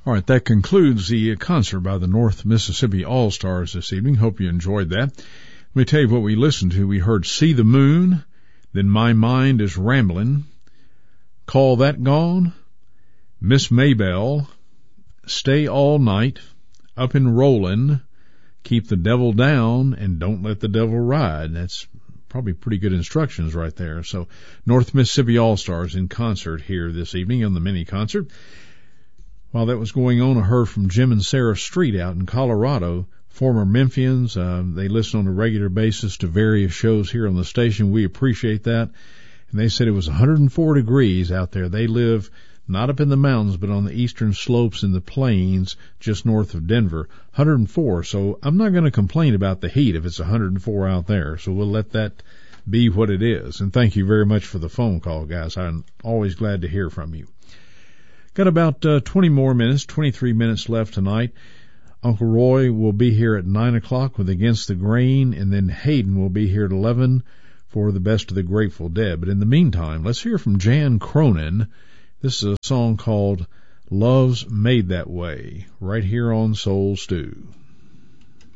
All right, that concludes the concert by the North Mississippi All-Stars this evening. Hope you enjoyed that. Let me tell you what we listened to. We heard See the Moon, then My Mind is Ramblin', Call That Gone, Miss Maybelle, Stay All Night, Up and Rollin', Keep the Devil Down, and Don't Let the Devil Ride. That's probably pretty good instructions right there. So North Mississippi All-Stars in concert here this evening on the mini concert. While that was going on, I heard from Jim and Sarah Street out in Colorado, former Memphians. They listen on a regular basis to various shows here on the station. We appreciate that. And they said it was 104 degrees out there. They live not up in the mountains, but on the eastern slopes in the plains just north of Denver. 104, so I'm not going to complain about the heat if it's 104 out there. So we'll let that be what it is. And thank you very much for the phone call, guys. I'm always glad to hear from you. Got about 23 minutes left tonight. Uncle Roy will be here at 9 o'clock with Against the Grain, and then Hayden will be here at 11 for the Best of the Grateful Dead. But in the meantime, let's hear from Jan Cronin. This is a song called Love's Made That Way, right here on Soul Stew.